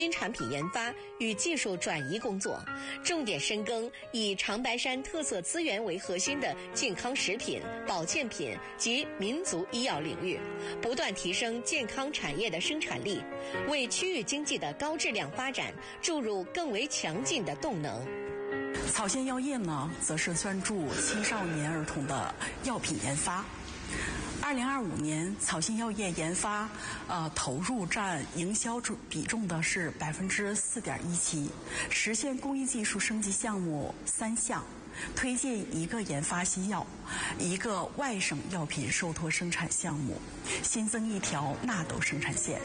新产品研发与技术转移工作，重点深耕以长白山特色资源为核心的健康食品、保健品及民族医药领域，不断提升健康产业的生产力，为区域经济的高质量发展注入更为强劲的动能。 草仙药业呢，则是专注青少年儿童的药品研发。2025年，草仙药业研发投入占营销比重的是4.17%，实现工艺技术升级项目3项，推进1个研发新药，1个外省药品受托生产项目，新增1条纳豆生产线。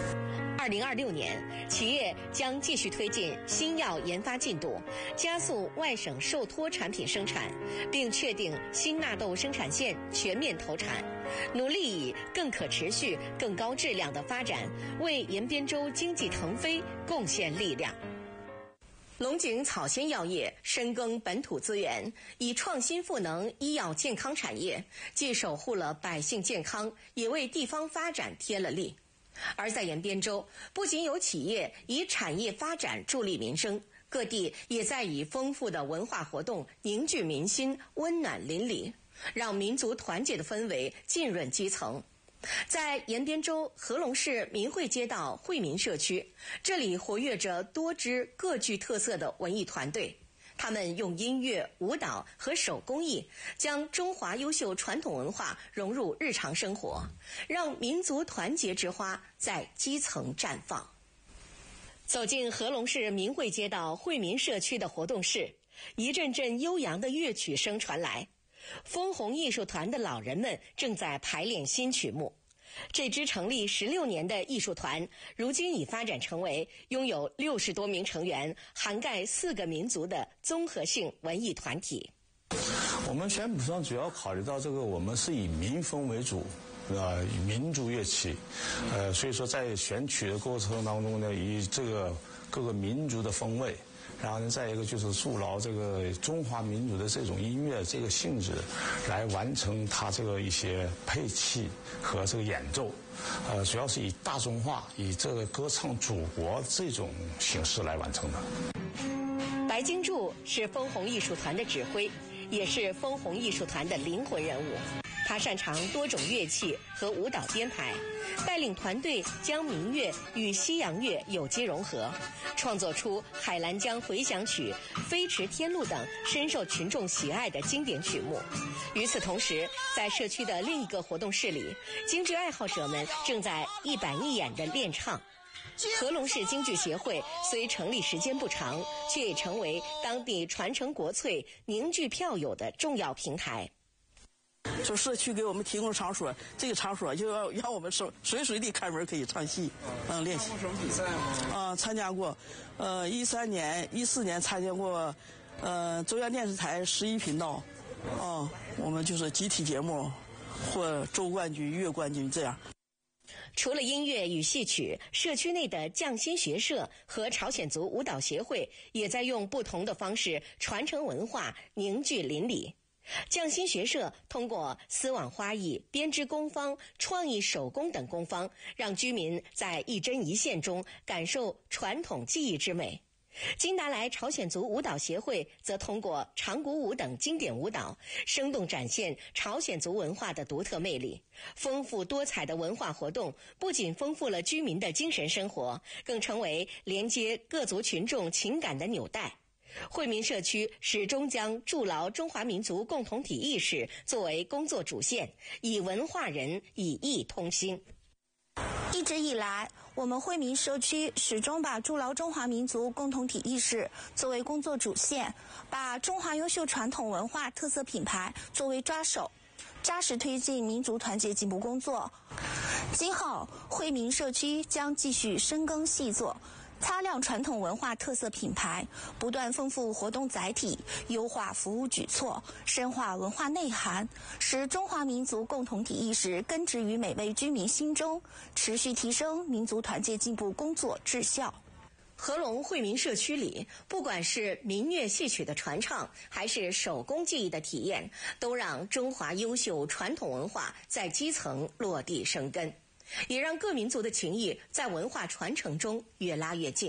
2026年，企业将继续推进新药研发进度，加速外省受托产品生产，并确定新纳豆生产线全面投产，努力以更可持续、更高质量的发展，为延边州经济腾飞贡献力量。龙井草仙药业深耕本土资源，以创新赋能医药健康产业，既守护了百姓健康，也为地方发展贴了力。而在延边州，不仅有企业以产业发展助力民生，各地也在以丰富的文化活动凝聚民心，温暖邻里，让民族团结的氛围浸润基层。在延边州合龙市民汇街道惠民社区，这里活跃着多支各具特色的文艺团队，他们用音乐、舞蹈和手工艺将中华优秀传统文化融入日常生活，让民族团结之花在基层绽放。走进合龙市民汇街道惠民社区的活动室，一阵阵悠扬的乐曲声传来，枫红艺术团的老人们正在排练新曲目。这支成立16年的艺术团，如今已发展成为拥有60多名成员，涵盖4个民族的综合性文艺团体。 我们选谱上主要考虑到这个，我们是以民风为主，以民族乐器，所以说在选曲的过程当中呢，以这个各个民族的风味。然后呢，再一个就是筑牢这个中华民族的这种音乐这个性质，来完成它这个一些配器和这个演奏，主要是以大众化、以这个歌唱祖国这种形式来完成的。 白金柱是枫红艺术团的指挥，也是枫红艺术团的灵魂人物。他擅长多种乐器和舞蹈编排，带领团队将民乐与西洋乐有机融合，创作出《海兰江回响曲》《飞驰天路》等深受群众喜爱的经典曲目。与此同时，在社区的另一个活动室里，京剧爱好者们正在一板一眼地练唱。合龙市京剧协会虽成立时间不长，却也成为当地传承国粹、凝聚票友的重要平台。 说社区给我们提供场所，这个场所就要让我们随时地开门可以唱戏，练习。参加过什么比赛吗？参加过，13年、14年参加过，中央电视台11频道，我们就是集体节目，或州冠军、月冠军这样。 除了音乐与戏曲，社区内的匠心学社和朝鲜族舞蹈协会也在用不同的方式传承文化，凝聚邻里。匠心学社通过丝网花艺、编织工坊、创意手工等工坊，让居民在一针一线中感受传统技艺之美。金达莱朝鲜族舞蹈协会则通过长鼓舞等经典舞蹈，生动展现朝鲜族文化的独特魅力。丰富多彩的文化活动不仅丰富了居民的精神生活，更成为连接各族群众情感的纽带。惠民社区始终将筑牢中华民族共同体意识作为工作主线，以文化人，以艺通心。 一直以来，我们惠民社区始终把筑牢中华民族共同体意识作为工作主线，把中华优秀传统文化特色品牌作为抓手，扎实推进民族团结进步工作。今后，惠民社区将继续深耕细作，擦亮传统文化特色品牌，不断丰富活动载体，优化服务举措，深化文化内涵，使中华民族共同体意识根植于每位居民心中，持续提升民族团结进步工作质效。 合龙惠民社区里，不管是民乐戏曲的传唱，还是手工技艺的体验，都让中华优秀传统文化在基层落地生根。 也让各民族的情谊在文化传承中越拉越近。